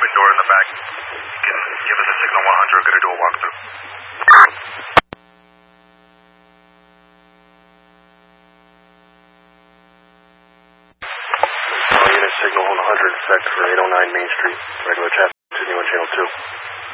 open door in the back. You can give us a signal 100. We're going to do a walkthrough. Unit signal 100 effect for 809 Main Street. Regular chat, continue on channel 2.